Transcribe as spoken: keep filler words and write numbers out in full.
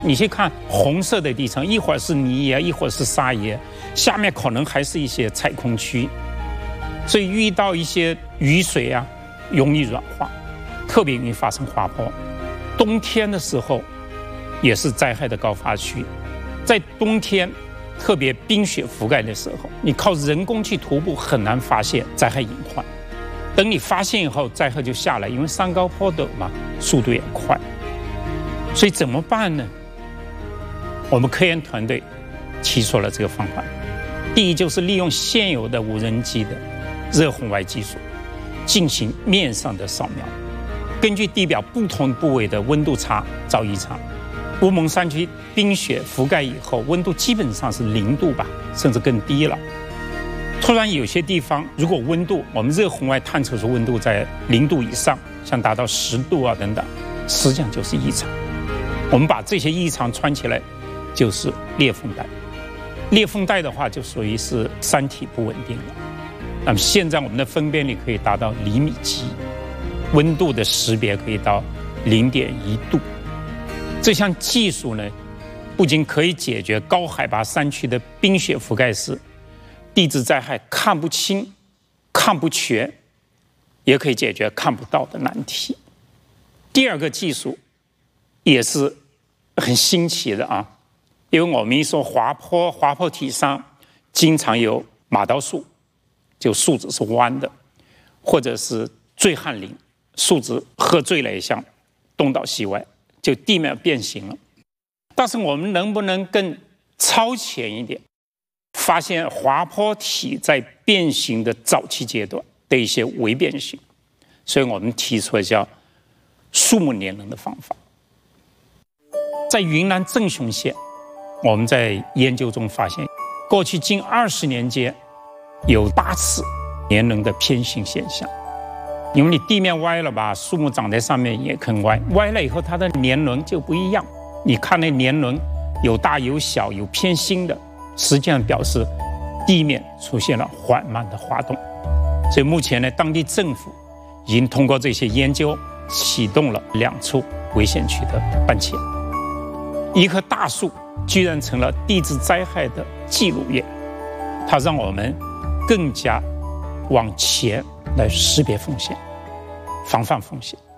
你去看红色的地层，一会儿是泥岩，一会儿是沙岩，下面可能还是一些采空区，所以遇到一些雨水啊，容易软化，特别容易发生滑坡。冬天的时候也是灾害的高发区，在冬天特别冰雪覆盖的时候，你靠人工去徒步很难发现灾害隐患。等你发现以后，灾害就下来，因为山高坡陡嘛，速度也快。所以怎么办呢？我们科研团队提出了这个方法。第一，就是利用现有的无人机的热红外技术进行面上的扫描，根据地表不同部位的温度差找异常。乌蒙山区冰雪覆盖以后，温度基本上是零度吧，甚至更低了。突然有些地方，如果温度我们热红外探测出温度在零度以上，像达到十度啊等等，实际上就是异常。我们把这些异常串起来，就是裂缝带。裂缝带的话，就属于是山体不稳定了。那么现在我们的分辨率可以达到厘米级，温度的识别可以到零点一度。这项技术呢，不仅可以解决高海拔山区的冰雪覆盖时地质灾害看不清、看不全，也可以解决看不到的难题。第二个技术也是很新奇的啊，因为我们一说滑坡，滑坡体上经常有马刀树，就树枝是弯的，或者是醉汉林，树枝喝醉了也像东倒西歪，就地面变形了。但是我们能不能更超前一点，发现滑坡体在变形的早期阶段的一些微变形？所以我们提出了叫树木年轮的方法。在云南正雄县，我们在研究中发现，过去近二十年间有八次年轮的偏形现象。因为你地面歪了吧，树木长在上面也很歪，歪了以后它的年轮就不一样。你看那年轮有大有小，有偏心的，实际上表示地面出现了缓慢的滑动。所以目前呢，当地政府已经通过这些研究，启动了两处危险区的搬迁。一棵大树居然成了地质灾害的记录员，它让我们更加往前来识别风险、防范风险。